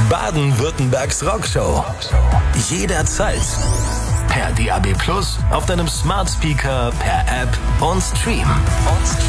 Baden-Württembergs Rockshow. Jederzeit. Per DAB+, auf deinem Smart Speaker, per App und Stream.